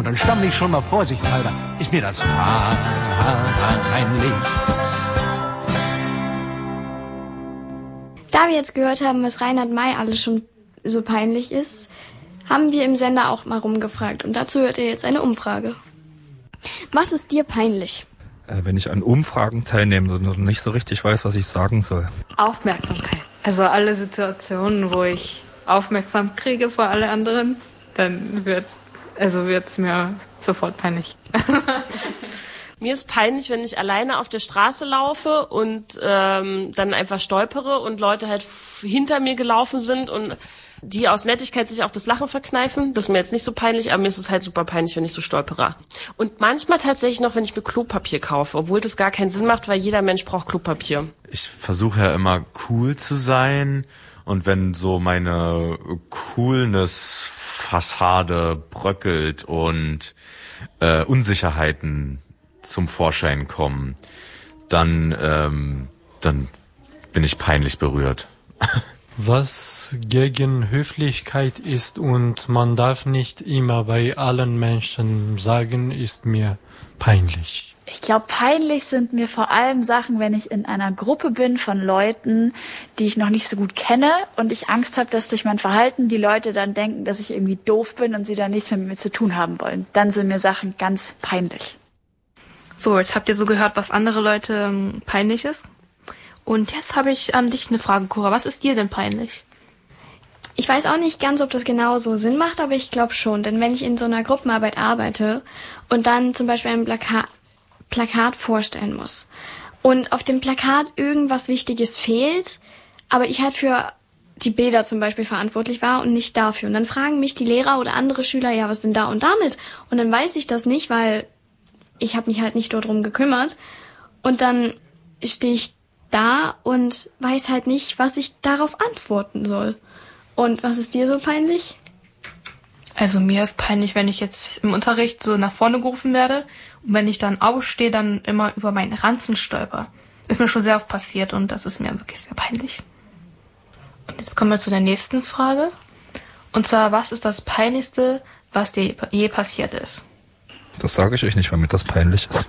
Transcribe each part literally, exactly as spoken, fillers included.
Und dann stammle ich schon mal vorsichtshalber, ist mir das peinlich. Da wir jetzt gehört haben, was Reinhard May alles schon so peinlich ist, haben wir im Sender auch mal rumgefragt. Und dazu hört ihr jetzt eine Umfrage. Was ist dir peinlich? Äh, wenn ich an Umfragen teilnehme und nicht so richtig weiß, was ich sagen soll. Aufmerksamkeit. Also alle Situationen, wo ich aufmerksam kriege vor alle anderen, dann wird also wird's mir sofort peinlich. Mir ist peinlich, wenn ich alleine auf der Straße laufe und ähm, dann einfach stolpere und Leute halt f- hinter mir gelaufen sind und die aus Nettigkeit sich auch das Lachen verkneifen. Das ist mir jetzt nicht so peinlich, aber mir ist es halt super peinlich, wenn ich so stolpere. Und manchmal tatsächlich noch, wenn ich mir Klopapier kaufe, obwohl das gar keinen Sinn macht, weil jeder Mensch braucht Klopapier. Ich versuche ja immer cool zu sein und wenn so meine Coolness-Fassade bröckelt und äh, Unsicherheiten zum Vorschein kommen, dann, ähm, dann bin ich peinlich berührt. Was gegen Höflichkeit ist und man darf nicht immer bei allen Menschen sagen, ist mir peinlich. Ich glaube, peinlich sind mir vor allem Sachen, wenn ich in einer Gruppe bin von Leuten, die ich noch nicht so gut kenne und ich Angst habe, dass durch mein Verhalten die Leute dann denken, dass ich irgendwie doof bin und sie dann nichts mehr mit mir zu tun haben wollen. Dann sind mir Sachen ganz peinlich. So, jetzt habt ihr so gehört, was andere Leute ähm, peinlich ist. Und jetzt habe ich an dich eine Frage, Cora. Was ist dir denn peinlich? Ich weiß auch nicht ganz, ob das genau so Sinn macht, aber ich glaube schon. Denn wenn ich in so einer Gruppenarbeit arbeite und dann zum Beispiel ein Plaka- Plakat vorstellen muss und auf dem Plakat irgendwas Wichtiges fehlt, aber ich halt für die Bilder zum Beispiel verantwortlich war und nicht dafür. Und dann fragen mich die Lehrer oder andere Schüler, ja, was denn da und damit? Und dann weiß ich das nicht, weil ich habe mich halt nicht darum gekümmert. Und dann stehe ich da und weiß halt nicht, was ich darauf antworten soll. Und was ist dir so peinlich? Also mir ist peinlich, wenn ich jetzt im Unterricht so nach vorne gerufen werde und wenn ich dann aufstehe, dann immer über meinen Ranzen stolper. Ist mir schon sehr oft passiert und das ist mir wirklich sehr peinlich. Und jetzt kommen wir zu der nächsten Frage. Und zwar, was ist das Peinlichste, was dir je passiert ist? Das sage ich euch nicht, weil mir das peinlich ist.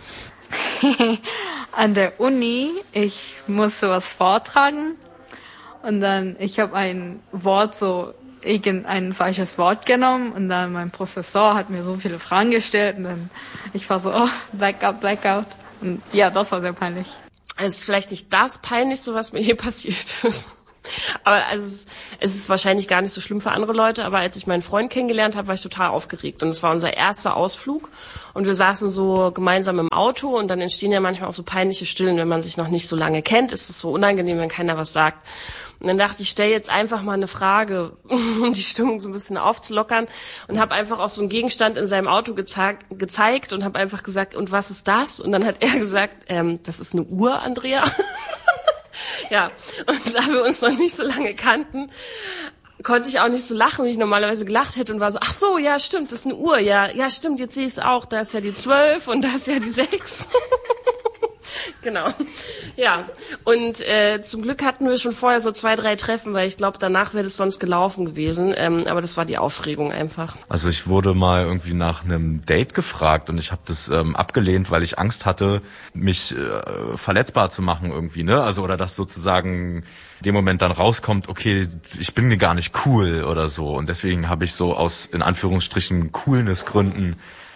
An der Uni, ich musste was vortragen und dann, ich habe ein Wort so, irgendein falsches Wort genommen und dann mein Professor hat mir so viele Fragen gestellt und dann, ich war so, oh, Blackout, Blackout. Und ja, das war sehr peinlich. Also es ist vielleicht nicht das Peinlichste, was mir hier passiert ist. Aber also es, es ist wahrscheinlich gar nicht so schlimm für andere Leute, aber als ich meinen Freund kennengelernt habe, war ich total aufgeregt. Und es war unser erster Ausflug und wir saßen so gemeinsam im Auto und dann entstehen ja manchmal auch so peinliche Stillen, wenn man sich noch nicht so lange kennt, ist es so unangenehm, wenn keiner was sagt. Und dann dachte ich, ich stelle jetzt einfach mal eine Frage, um die Stimmung so ein bisschen aufzulockern und habe einfach auch so einen Gegenstand in seinem Auto geze- gezeigt und habe einfach gesagt, und was ist das? Und dann hat er gesagt, ähm, das ist eine Uhr, Andrea. Ja, und da wir uns noch nicht so lange kannten, konnte ich auch nicht so lachen, wie ich normalerweise gelacht hätte und war so, ach so, ja stimmt, das ist eine Uhr, ja, ja stimmt, jetzt sehe ich es auch, da ist ja die zwölf und da ist ja die sechs. Genau, ja. Und äh, zum Glück hatten wir schon vorher so zwei, drei Treffen, weil ich glaube, danach wäre es sonst gelaufen gewesen. Ähm, aber das war die Aufregung einfach. Also ich wurde mal irgendwie nach einem Date gefragt und ich habe das ähm, abgelehnt, weil ich Angst hatte, mich äh, verletzbar zu machen irgendwie, ne? Also oder dass sozusagen in dem Moment dann rauskommt, okay, ich bin gar nicht cool oder so. Und deswegen habe ich so aus in Anführungsstrichen Coolness-Gründen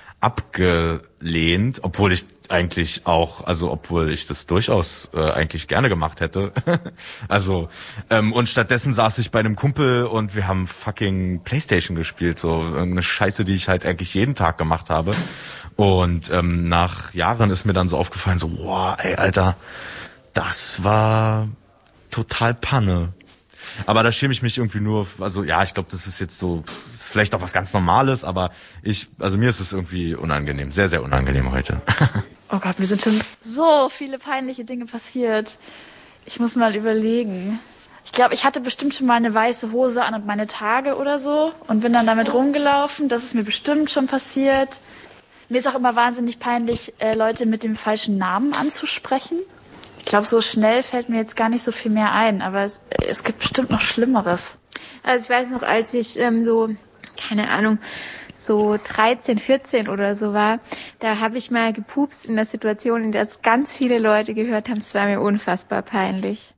abgelehnt, obwohl ich eigentlich auch, also obwohl ich das durchaus äh, eigentlich gerne gemacht hätte. Also ähm, und stattdessen saß ich bei einem Kumpel und wir haben fucking PlayStation gespielt, so eine Scheiße, die ich halt eigentlich jeden Tag gemacht habe. Und ähm, nach Jahren ist mir dann so aufgefallen, so, wow, ey, Alter, das war total Panne. Aber da schäme ich mich irgendwie nur, also ja, ich glaube, das ist jetzt so, ist vielleicht auch was ganz Normales, aber ich, also mir ist es irgendwie unangenehm, sehr, sehr unangenehm heute. Oh Gott, mir sind schon so viele peinliche Dinge passiert. Ich muss mal überlegen. Ich glaube, ich hatte bestimmt schon mal eine weiße Hose an und meine Tage oder so und bin dann damit rumgelaufen. Das ist mir bestimmt schon passiert. Mir ist auch immer wahnsinnig peinlich, äh, Leute mit dem falschen Namen anzusprechen. Ich glaube, so schnell fällt mir jetzt gar nicht so viel mehr ein, aber es, es gibt bestimmt noch Schlimmeres. Also ich weiß noch, als ich ähm, so, keine Ahnung, so dreizehn, vierzehn oder so war, da habe ich mal gepupst in der Situation, in der es ganz viele Leute gehört haben. Es war mir unfassbar peinlich.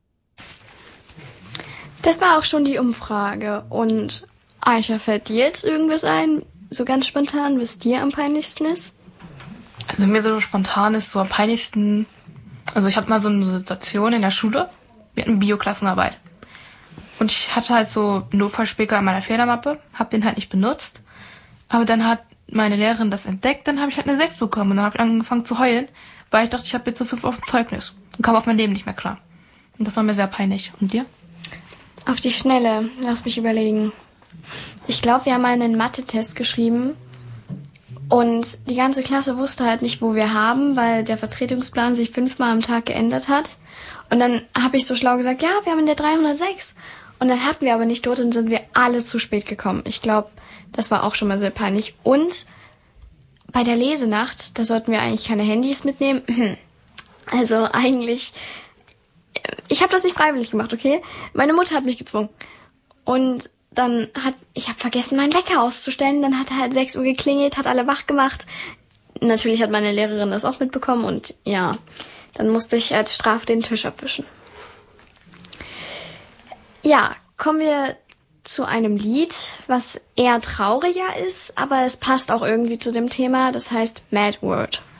Das war auch schon die Umfrage. Und Aisha, fällt dir jetzt irgendwas ein, so ganz spontan, was dir am peinlichsten ist? Also mir so spontan ist so am peinlichsten, also ich hatte mal so eine Situation in der Schule, wir hatten Bio-Klassenarbeit. Und ich hatte halt so einen Notfallspicker in meiner Federmappe, hab den halt nicht benutzt. Aber dann hat meine Lehrerin das entdeckt, dann habe ich halt eine sechs bekommen. Und dann habe ich angefangen zu heulen, weil ich dachte, ich habe jetzt so fünf auf dem Zeugnis. Und kam auf mein Leben nicht mehr klar. Und das war mir sehr peinlich. Und dir? Auf die Schnelle, lass mich überlegen. Ich glaube, wir haben einen Mathe-Test geschrieben. Und die ganze Klasse wusste halt nicht, wo wir haben, weil der Vertretungsplan sich fünfmal am Tag geändert hat. Und dann habe ich so schlau gesagt, ja, wir haben in der dreihundertsechs. Und dann hatten wir aber nicht dort und sind wir alle zu spät gekommen. Ich glaube, das war auch schon mal sehr peinlich. Und bei der Lesenacht, da sollten wir eigentlich keine Handys mitnehmen. Also eigentlich, ich habe das nicht freiwillig gemacht, okay? Meine Mutter hat mich gezwungen. Und dann hat, ich habe vergessen, meinen Wecker auszustellen. Dann hat er halt sechs Uhr geklingelt, hat alle wach gemacht. Natürlich hat meine Lehrerin das auch mitbekommen und ja, dann musste ich als Strafe den Tisch abwischen. Ja, kommen wir zu einem Lied, was eher trauriger ist, aber es passt auch irgendwie zu dem Thema. Das heißt Mad World